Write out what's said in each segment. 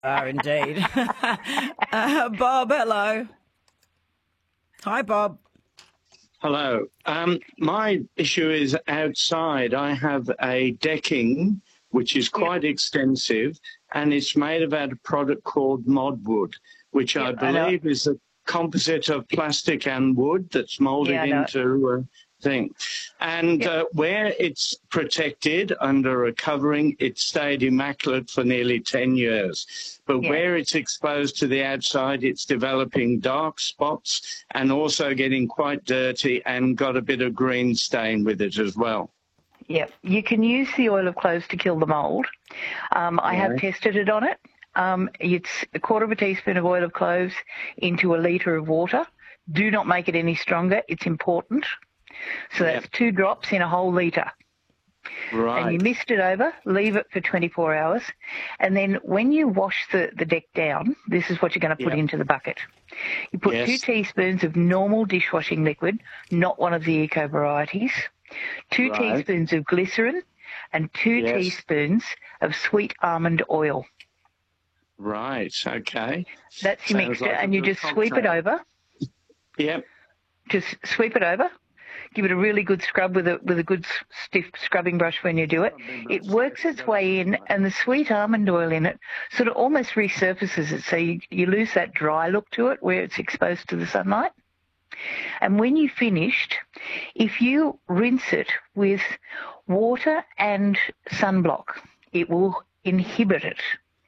are indeed. Bob, hello. Hi, Bob. Hello. My issue is outside. I have a decking which is quite extensive, and it's made of a product called Modwood, which I I know. believe is a composite of plastic and wood that's molded Yeah, I know. into a thing. And where it's protected under a covering, it stayed immaculate for nearly 10 years. But where it's exposed to the outside, it's developing dark spots and also getting quite dirty and got a bit of green stain with it as well. Yep. You can use the oil of cloves to kill the mould. I have tested it on it. It's a quarter of a teaspoon of oil of cloves into a litre of water. Do not make it any stronger. It's important. So that's 2 drops in a whole litre. Right. And you mist it over, leave it for 24 hours. And then when you wash the deck down, this is what you're going to put into the bucket. You put 2 teaspoons of normal dishwashing liquid, not one of the eco varieties, 2 teaspoons of glycerin, and 2 teaspoons of sweet almond oil. Right, okay. That's your mixture, and you just sweep it over. Yep. Just sweep it over. Give it a really good scrub with a good stiff scrubbing brush when you do it. It works its way in, and the sweet almond oil in it sort of almost resurfaces it, so you lose that dry look to it where it's exposed to the sunlight. And when you've finished, if you rinse it with water and sunblock, it will inhibit it.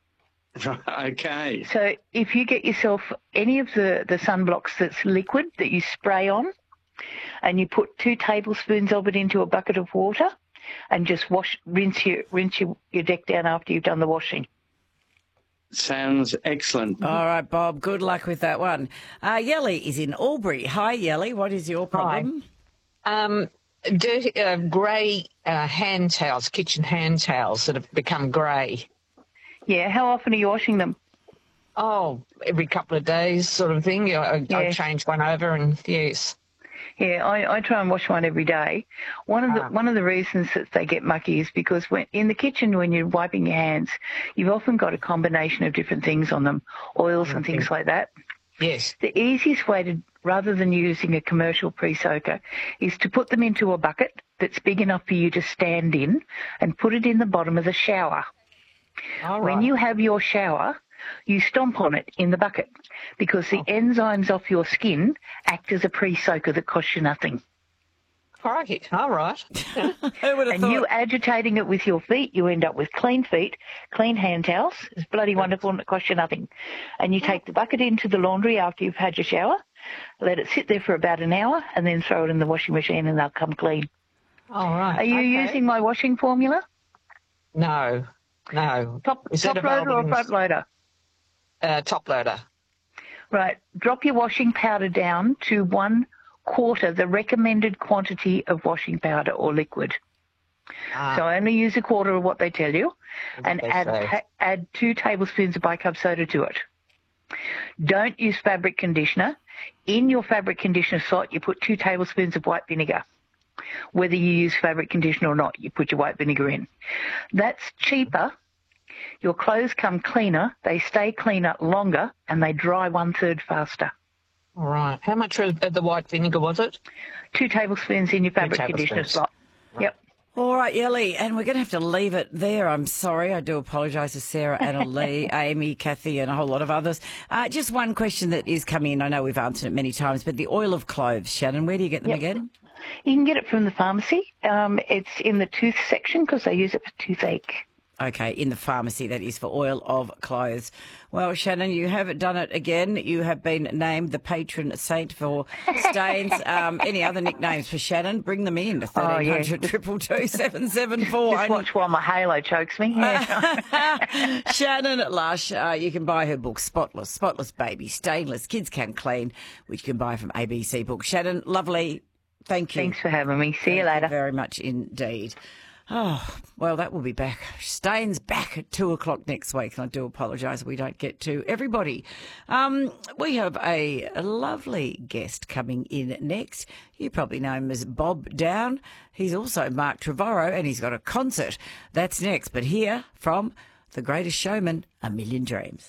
Okay. So if you get yourself any of the sunblocks that's liquid that you spray on, and you put 2 tablespoons of it into a bucket of water and just rinse your deck down after you've done the washing. Sounds excellent. All right, Bob, good luck with that one. Yelly is in Albury. Hi, Yelly. What is your problem? Dirty, grey hand towels, kitchen hand towels that have become grey. Yeah, how often are you washing them? Oh, every couple of days sort of thing. I change one over and yes. Yeah, I try and wash one every day. One of the reasons that they get mucky is because in the kitchen when you're wiping your hands, you've often got a combination of different things on them, oils and things like that. Yes. The easiest way to, rather than using a commercial pre-soaker, is to put them into a bucket that's big enough for you to stand in and put it in the bottom of the shower. All right. When you have your shower, you stomp on it in the bucket because the enzymes off your skin act as a pre-soaker that costs you nothing. Crikey, all right. And you agitating it with your feet, you end up with clean feet, clean hand towels. It's bloody wonderful and it costs you nothing. And you take the bucket into the laundry after you've had your shower, let it sit there for about an hour, and then throw it in the washing machine and they'll come clean. All right. Are you using my washing formula? No. Top loader or front loader? Top loader. Right. Drop your washing powder down to 1/4 the recommended quantity of washing powder or liquid. So only use 1/4 of what they tell you, and add 2 tablespoons of bicarb soda to it. Don't use fabric conditioner. In your fabric conditioner slot, you put 2 tablespoons of white vinegar. Whether you use fabric conditioner or not, you put your white vinegar in. That's cheaper. Your clothes come cleaner, they stay cleaner longer, and they dry 1/3 faster. All right. How much of the white vinegar was it? 2 tablespoons in your fabric conditioner slot. Right. Yep. All right, Yelly, and we're going to have to leave it there. I'm sorry. I do apologise to Sarah, Anna Lee, Amy, Kathy, and a whole lot of others. Just one question that is coming in. I know we've answered it many times, but the oil of cloves, Shannon, where do you get them again? You can get it from the pharmacy. It's in the tooth section because they use it for toothache. Okay, in the pharmacy, that is for oil of clothes. Well, Shannon, you have done it again. You have been named the patron saint for stains. Any other nicknames for Shannon? Bring them in to 1300 222 774. Just watch while my halo chokes me. Yeah. Shannon Lush, you can buy her book, Spotless Baby, Stainless, Kids Can Clean, which you can buy from ABC Books. Shannon, lovely. Thank you. Thanks for having me. See you later. Thank you very much indeed. Oh, well, that will be back. Stains back at 2 o'clock next week, and I do apologise we don't get to everybody. We have a lovely guest coming in next. You probably know him as Bob Down. He's also Mark Trevorrow, and he's got a concert. That's next. But here from The Greatest Showman, A Million Dreams.